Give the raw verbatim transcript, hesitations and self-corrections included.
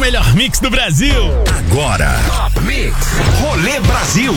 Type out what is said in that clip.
melhor mix do Brasil. Agora, Top Mix Rolê Brasil.